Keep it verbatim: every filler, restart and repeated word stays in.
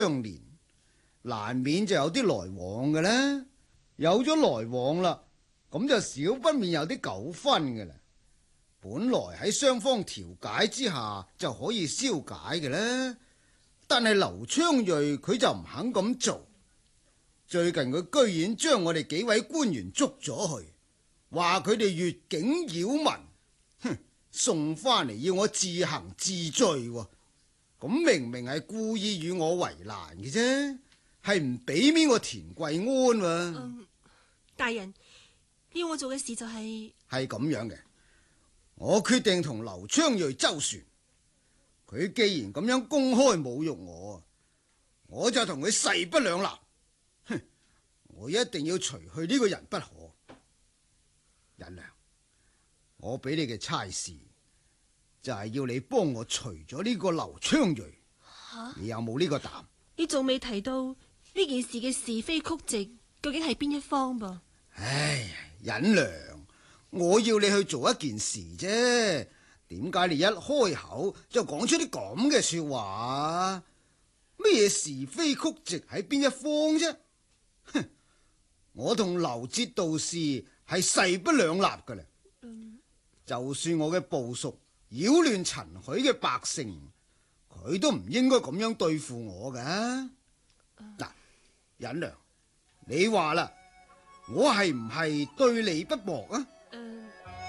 相連，難免就有啲來往嘅啦。有咗來往啦，咁就少不免有啲糾紛嘅啦。本來喺雙方調解之下就可以消解嘅啦，但係劉昌瑞佢就唔肯咁做。最近佢居然將我哋幾位官員捉咗去，話佢哋越境擾民，哼，送翻嚟要我自行治罪喎。咁明明係故意與我為難嘅啫，係唔俾面我田貴安喎。 嗯，大人要我做嘅事就係係咁樣嘅。我決定同劉昌瑞周旋，佢既然咁樣公開侮辱我，我就同佢勢不兩立。哼，我一定要除去呢個人不可。忍良，我俾你嘅差事就係要你幫我除咗呢個劉昌瑞。 吓， 你有冇呢個膽？ 你仲未提到呢件事嘅是非曲直究竟係邊一方噃？ 唉，忍良，我要你去做一件事啫，點解你一開口就講出啲咁嘅說話？咩嘢是非曲直喺邊一方啫？哼，我同劉節度使係勢不兩立噶啦。嗯、就算我嘅部屬擾亂陳許嘅百姓，佢都唔應該咁樣對付我噶。嗱、嗯，忍良，你話啦，我係唔係對你不薄啊？